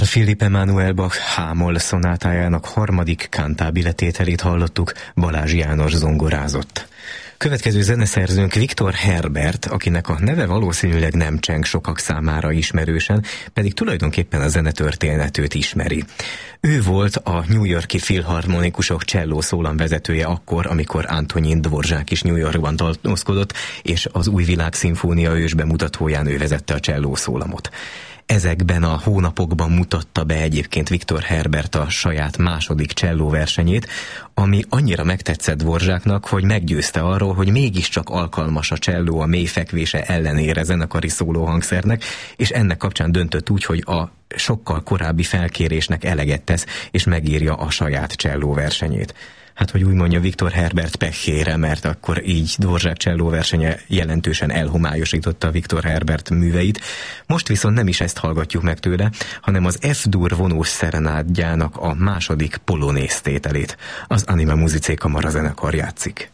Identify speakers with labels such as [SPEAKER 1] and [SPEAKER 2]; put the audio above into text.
[SPEAKER 1] Karl Philipp Emanuel Bach H-moll szonátájának harmadik cantabile tételét hallottuk, Balázs János zongorázott. Következő zeneszerzőnk Viktor Herbert, akinek a neve valószínűleg nem cseng sokak számára ismerősen, pedig tulajdonképpen a zenetörténetőt ismeri. Ő volt a New York-i filharmonikusok cselló szólamvezetője akkor, amikor Antonin Dvorak is New Yorkban tartózkodott, és az Új Világ Szimfónia ősbemutatóján ő vezette a cselló szólamot. Ezekben a hónapokban mutatta be egyébként Viktor Herbert a saját második csellóversenyét, ami annyira megtetszett Dvoraknak, hogy meggyőzte arról, hogy mégiscsak alkalmas a cselló a mély fekvése ellenére zenekari szólóhangszernek, és ennek kapcsán döntött úgy, hogy a sokkal korábbi felkérésnek eleget tesz, és megírja a saját csellóversenyét. Hát, hogy úgy mondja, Viktor Herbert pehére, mert akkor így Dvorak csellóversenye jelentősen elhomályosította Viktor Herbert műveit. Most viszont nem is ezt hallgatjuk meg tőle, hanem az F-dur vonós szerenádjának a második polonész tételét. Az Anima Musicae kamarazenekar játszik.